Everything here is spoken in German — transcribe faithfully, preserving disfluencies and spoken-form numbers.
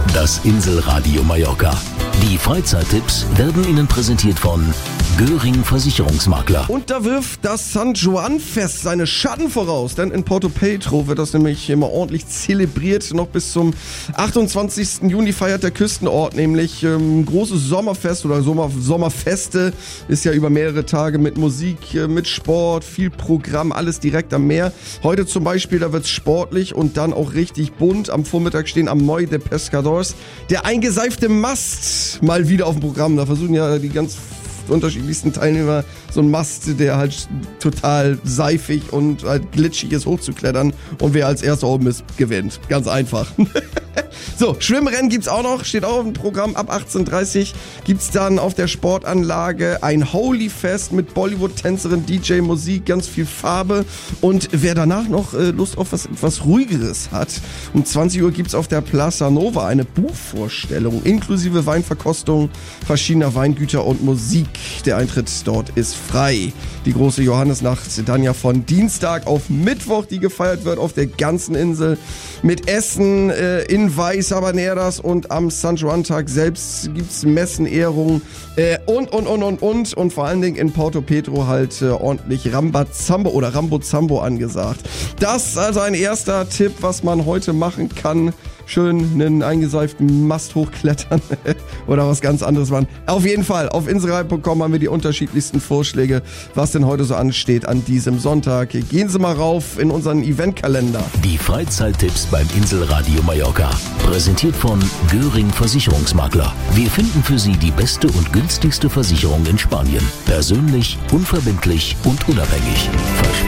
Das Inselradio Mallorca. Die Freizeittipps werden Ihnen präsentiert von Göring Versicherungsmakler. Und da wirft das San Juan Fest seine Schatten voraus, denn in Porto Petro wird das nämlich immer ordentlich zelebriert. Noch bis zum achtundzwanzigsten Juni feiert der Küstenort nämlich ähm, großes Sommerfest oder Sommer, Sommerfeste. Ist ja über mehrere Tage mit Musik, äh, mit Sport, viel Programm, alles direkt am Meer. Heute zum Beispiel, da wird's sportlich und dann auch richtig bunt. Am Vormittag stehen am Moi de Pescadores der eingeseifte Mast mal wieder auf dem Programm. Da versuchen ja die ganz unterschiedlichsten Teilnehmer so ein Mast, der halt total seifig und halt glitschig ist, hochzuklettern. Und wer als erster oben ist, gewinnt. Ganz einfach. So, Schwimmrennen gibt's auch noch, steht auch auf dem Programm. Ab achtzehn Uhr dreißig gibt's dann auf der Sportanlage ein Holy-Fest mit Bollywood-Tänzerin, D J, Musik, ganz viel Farbe. Und wer danach noch äh, Lust auf was etwas Ruhigeres hat, um zwanzig Uhr gibt's auf der Plaza Nova eine Buchvorstellung inklusive Weinverkostung verschiedener Weingüter und Musik. Der Eintritt dort ist frei. Die große Johannesnacht dann ja von Dienstag auf Mittwoch, die gefeiert wird auf der ganzen Insel mit Essen äh, in Weiß Habaneras und am San Juan-Tag selbst gibt's Messen, Ehrungen äh, und, und, und, und, und und vor allen Dingen in Porto Petro halt äh, ordentlich Rambazambo oder Rambozambo angesagt. Das ist also ein erster Tipp, was man heute machen kann. Schön einen eingeseiften Mast hochklettern oder was ganz anderes machen. Auf jeden Fall, auf inselradio punkt com haben wir die unterschiedlichsten Vorschläge, was denn heute so ansteht an diesem Sonntag. Gehen Sie mal rauf in unseren Eventkalender. Die Freizeittipps beim Inselradio Mallorca. Präsentiert von Göring Versicherungsmakler. Wir finden für Sie die beste und günstigste Versicherung in Spanien. Persönlich, unverbindlich und unabhängig. Versprochen.